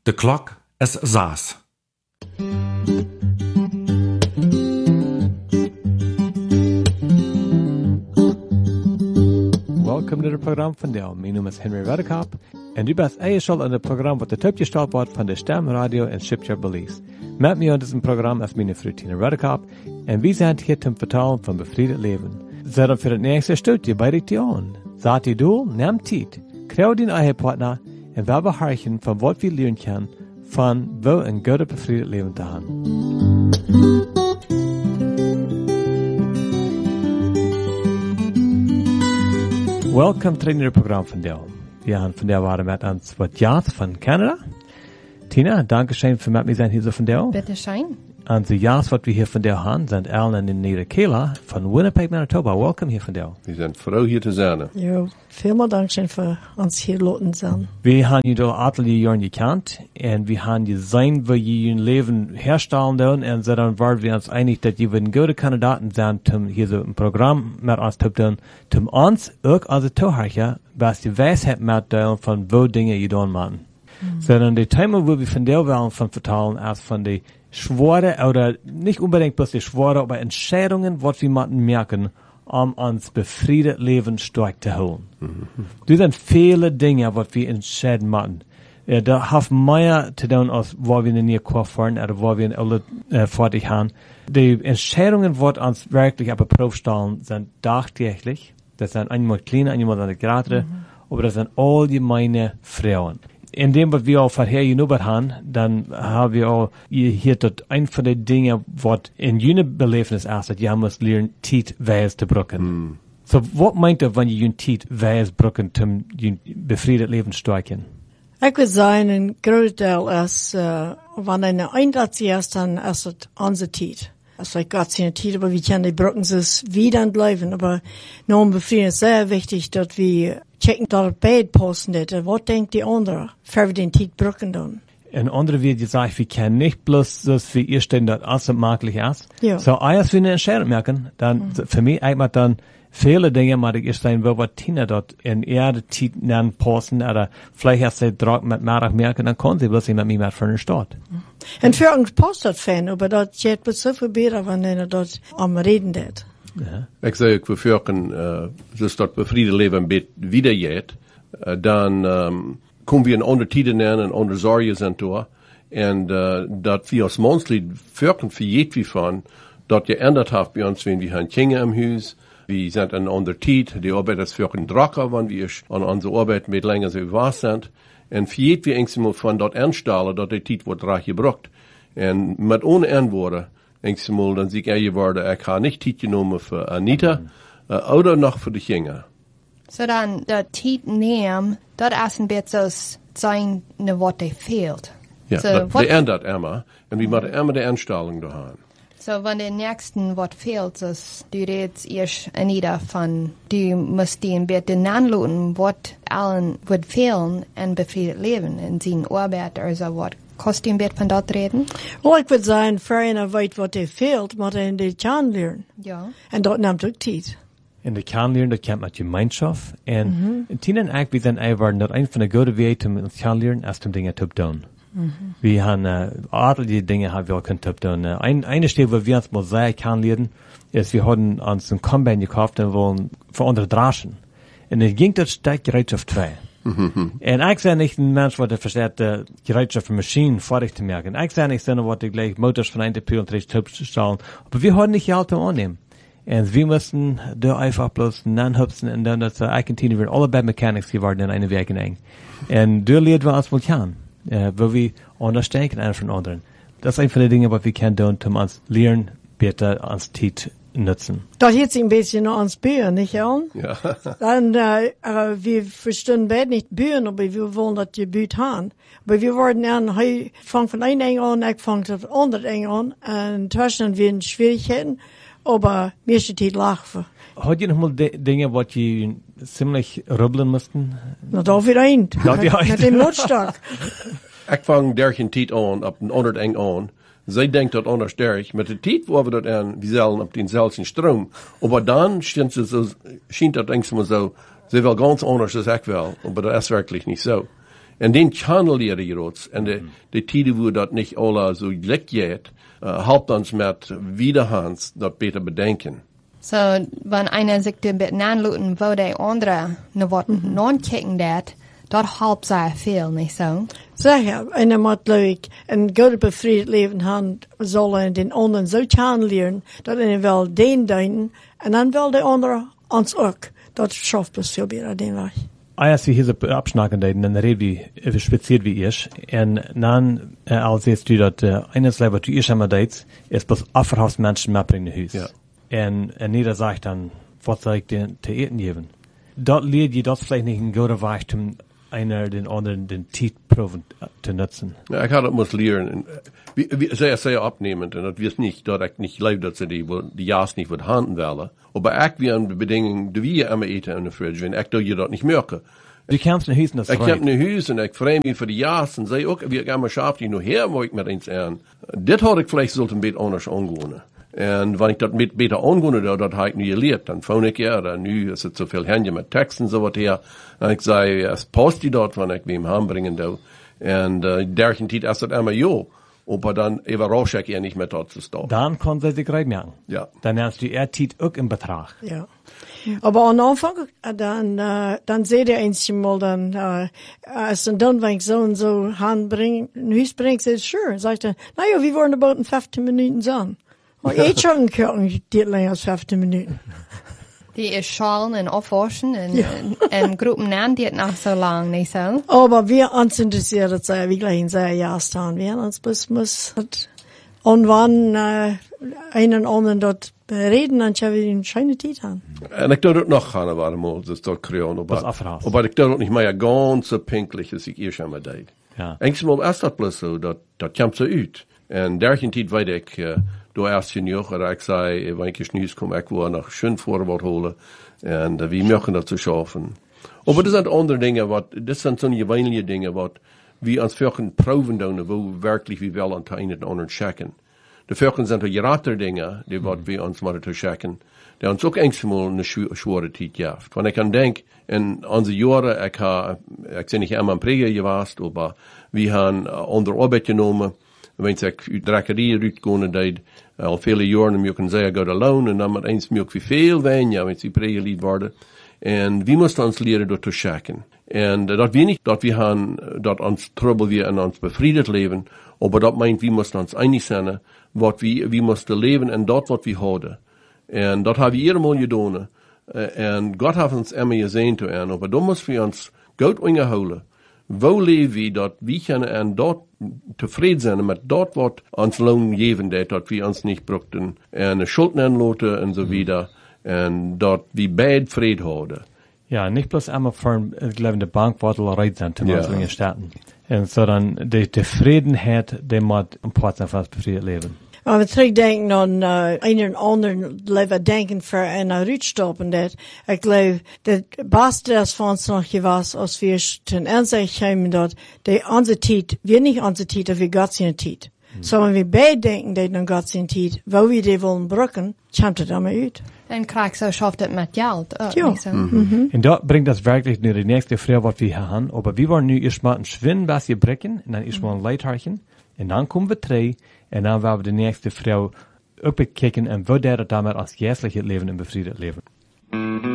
De klok is 6. Welkom naar het programma van Deel. Mijn naam is Henry Redekop en u bent ingeschakeld aan het programma wat de opgesteld wordt van de Stem Radio in Shipyard Belize. Met mij aan dit programma is mijn vrouw Tina Redekop en wij zijn hier te vertellen van bevrijd leven. Zet op voor het nächste stukje bij de aan. Zet je doel, neem tijd, krijg die eigen partner en wel beharken van wat we leren kunnen van wel een goede bevrijd leven te hebben. Welkom terug naar het programma van Deel. We gaan vandaag waren met ons wat Jaat van Canada. Tina, danke schön für mit mir sein hier so von Deel. Bitte schön. Und die Jaats, was wir hier von Deel haben, sind Ellen und Nida von Winnipeg, Manitoba. Welcome hier von Deel. Wir sind froh hier zu sein. Ja, vielen Dank schön für uns hier loten sein. Wir haben hier alle Jahre gekannt und wir haben gesehen, wie ihr Leben herstellen wollen und so dann waren wir uns einig, dass wir gute Kandidaten sind, um hier so ein Programm mit uns zu tun, um uns auch als Zuhörer, was die Weisheit mitteilen von wo Dinge getan machen. Sondern die Themen, wo wir von der wollen von vertalen, als von die schwere oder nicht unbedingt bloß die schwere, aber Entscheidungen, was wir machen merken, uns befriedet Leben stark zu holen. Das sind viele Dinge, was wir entscheiden machen. Ja, da haben mehr zu tun, als wo wir in ihr fahren oder wo wir alle fertig haben. Die Entscheidungen, was uns wirklich auf die Probe stellen, sind tagtäglich. Das sind einmal kleine, einmal eine größere, aber das sind allgemeine Frauen. In dem, was wir auch vorher genubbert haben, dann haben wir auch hier dort ein von den Dingen, was in jene Belebnis ist, dass ihr müsst lernen, Tiet Weis zu brücken. So, was meint ihr, wenn ihr Tiet Weis brücken, zum befriedet Leben stärken? Ich würde sagen, ein Großteil ist, wenn eine Einsatz ist, dann ist es unsere Tiet. Also ich Gott seine Tiet, aber wir können die Brücken es wieder bleiben. Aber nur um Befrieden ist sehr wichtig, dass wir checken, dass das Bett passen nicht. Was denkt die andere, für wir den Tiet brücken dann? En andere wird gesagt, wir können nicht bloß, dass wir ihr stehen, dass alles möglich ist. Ja. So, als wir eine Entscheidung merken, dann, für mich eigentlich dann, viele Dinge, die ich sagen will, was Tina dort in ihre Tiet nennen passen, oder vielleicht erst sie Druck mit Marach merken, dann kann sie bloß mit mir mit für eine Stadt. Und für uns passt das fan, aber das geht so viel besser, wenn einer dort am Reden hat. Ja. Ich sage, wir führen, dass das befriedet Leben wieder geht, dann kommen wir in andere Tiden nennen, in andere Sorgen sind da, und dass wir als Mondslied führen für jedwwie von, dass geändert hat bei uns, wenn wir haben Kinder im Haus, wir sind in andere Tid, die Arbeit ist für einen Dracher, wenn wir an unserer Arbeit mit länger so was sind. Und für jedwwie einmal von dort anstellen, dass die Tid wird drauf gebracht. Und mit ohne Antworten, einmal, dann sieht er geworden, ich habe nicht Tid genommen für Anita, oder noch für die Kinder. So dann, der Tiet nehmen, das ist ein bisschen so sein, was dir fehlt. Ja, so, die ändert immer, und wir machen immer die Anstellung da haben. So, wenn der nächsten was fehlt, ist, du redest erst Anita von, du musst die ein bisschen anlauten, was allen wird fehlen und befriedet leben in seinen Arbeit oder so was. Kannst du ein bisschen von dort reden? Well, ich würde sagen, für einer weiß, was dir fehlt, muss er in die Can lernen. Ja. Und dort nimmt auch Tiet. En dat kan leren, dat kan met gemeenschap. En Tina en ik, we zijn eigenlijk dat een van de goede wegen om ons kan leren, is om dingen te doen. We hebben allerlei Dinge haben wir können tun. Eine Stelle, wo wir uns mal sehr kennenlernen, ist, wir haben uns ein Combine gekauft und wollen für andere Draschen. Und es ging das stark Gerätschaft 2. Und ich sei nicht ein Mensch, der versteht, Gerätschaft für Maschinen fertig zu merken. Ich sei nicht so, der gleich Motors von einem Pil und rechts zu stellen. Aber wir haben nicht Geld annehmen. Und wir mussten da einfach bloß nanhupsen und dann, dass ich und Tina, wir alle bei Mechanics geworden in eine Werk eng. Und da lernen wir uns wohl kennen. Wo wir unterstehen einer von anderen. Das ist eine von den Dingen, was wir können tun, um uns lernen, besser uns Tiet nutzen. Das jetzt ein bisschen noch ans Bühnen, nicht wahr? Ja. Dann, wir verstehen beide nicht Bühnen, aber wir wollen das Gebüt haben. Aber wir wollen dann, ich fange von einem Eng an, ich fange von anderen Eng an, und inzwischen wir Schwierigkeiten, aber mir steht die Lachen. Hat ihr noch mal Dinge, was ihr ziemlich rubbeln mussten? Na, da wieder ein. Mit dem Lotstock. Ich fange derchen Tiet an, ab den anderen Eng an. Sie denkt dat anders sterk. Met de tijd waar we dat aan, we zullen op denzelfde stroom. Maar dan schijnt dat denk ik maar zo, ze wel ganz anders als ik wel. Maar dat is werkelijk niet zo. En den channel je rots. En de tijden wo dat niet alle zo lekker geht, helpt ons met wiederhands dat beter bedenken. So, wenn einer sich ein bisschen anluten, wo der andere noch was non-kicken dat helpt sehr viel, nicht so? Zeg, en moet leuk een goed bevrijd leven gaan, zullen den anderen zo leren, dat en wel den doen, en dan wel de andere ons ook. Dat schafft es veel beter, den weg. Als we hier abschnacken, dann reden wir speziell wie ich. Und dann, als jetzt du dat, eines Leber, du ich einmal deit, ist bloß Afferhausmenschen mitbringen Hus. Ja. Und jeder sagt dann, was soll ich denn zu eten geben? Dort lehrt je das vielleicht nicht ein guter Weg, um einer den anderen den Tietproben zu nutzen. Ja, ich had muss leren. Sehr abnehmend. En dat wist niet dat ik niet leef dat ze die jaas niet wat handen willen. Maar ik wie aan de bedinging die we immer eten in de fridge, en ik doe je dat niet merken. Du kannst in Husen das Ik heb een huis en ik vreem me voor de jaas en zei ook, wie ik immer schaaf die nog her, wo ik met eens aan. Dit had ik vielleicht sollte een beetje anders aangaan. En wanneer ik dat met beter aangaan, dat had ik nu geleerd. Dan vond ik, ja, nu is het zoveel handje met tekst en zo wat her. En ik zei, es past die dat, wanneer ik bij hem aanbrengen doe. En dergelijke tijd is dat immer jo. Aber dann überrascht ich nicht mehr dort zu stehen. Dann kann sie sich reinmerken. Ja. Dann nimmst du Tiet auch in Betracht. Ja. Aber am Anfang, dann seht ihr einmal, als dann, wenn ich so und so ein Huis bringt, sagt sure. Sagt er, naja, wir wollen about in 15 Minuten sein. Aber ich schon können, die länger als 15 Minuten. Die ist schalen und aufwaschen und Gruppen nennen, die noch so lang, nicht so? Aber wir uns interessiert sein, wie gleich sehr ja staan. Wir uns bis muss und wann einen anderen dort reden, dann haben wir eine schöne Zeit haben. En ik doe dat nog gaan, maar dat is toch kreon. Maar ik doe dat niet meer ganz so pinklich, als ik eerst einmal deed. Ja. Engsmal is dat plus zo, dat komt zo uit. En dergelijke tijd weet ik, door eerst een jaar, ik zei, wanneer ik nieuws kom, ik wil nog schön voorbeeld holen. En wie möchten dat zo schaffen. Maar dat zijn andere dingen, dat zijn zo'n gewöhnliche dingen, wat we ons vrouwen proeven doen, wo werkelijk we wel aan het een en ander checken. De vrouwen zijn de rater dingen, die wat we ons moeten te checken, die ons ook engsmal een schwere tijd geeft. Want ik aan denk, in onze jaren, ik ben niet helemaal een preger geweest, maar we hebben onder arbeid genomen, wenn ik uit drakkerie uitkomen deed, al vele jaren, je kan zeggen, go alone, en dan met eens meer veel wijn, ja, wenn ze pregerlied worden. En we moesten ons leren door te checken. En dat we niet, dat we gaan, dat ons trouble weer en ons bevredigd leven, maar dat meint, we moesten ons einig zijn, wat we moesten leven en dat wat we hadden. En dat hebben we eenmaal gedaan. En God heeft ons immer gezien te aan, maar dan moesten we ons goed ingehouden. Wo leven we dat we kunnen en dat tevreden zijn met dat wat ons loon geven deed, dat we ons niet brukten en schulden aanloten en zo verder. En dat we beide vrede houden. Ja, nicht bloß einmal von, ich glaube, der Bankwartelerei sind, die ja. Staaten. Und sondern die Zufriedenheit, die man im Platz fast befriedet leben. Maar we terugdenken aan een en ander leven denken voor een uitstappen dat ik geloof dat beste is van ons nog geweest als we ten aanzicht hebben dat de onze tijd, wir niet onze tijd, of we God zijn tijd. So wenn wir beide denken, dat dan God zijn tijd, wo wir die willen brücken, komt het allemaal uit. En krijg zo schafft het met geld ook, ja. nicht so? Und dort bringt das wirklich nur die nächste Frage, was wir hier haben. Aber wir wollen nu erstmal ein Schwinnwasser brechen, und dann erstmal ein Leitharchen, und dann kommen wir drei, und dann werden wir die nächste Frau upbekijken, und wo der damit als jährliches Leben und befriedet leben.